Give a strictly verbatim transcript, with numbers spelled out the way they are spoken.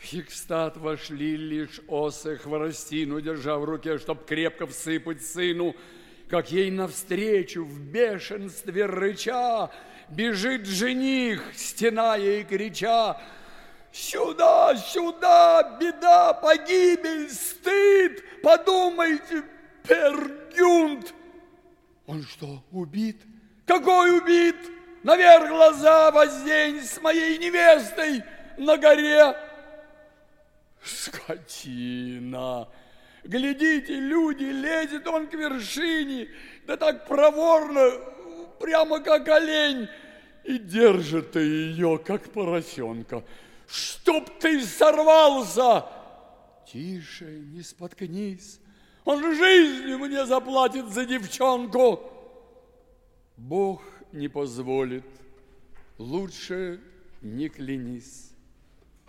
В Хикстат вошли лишь осы хворостину, держа в руке, чтоб крепко всыпать сыну, как ей навстречу в бешенстве рыча бежит жених, стеная и крича: «Сюда, сюда, беда, погибель, стыд! Подумайте, Пергюнд!» Он что, убит? Какой убит? Наверх глаза воздень с моей невестой на горе. Скотина! Глядите, люди, лезет он к вершине, да так проворно, прямо как олень, и держит ее, как поросенка. Чтоб ты сорвался! Тише, не споткнись, он жизнью мне заплатит за девчонку. Бог не позволит, лучше не клянись.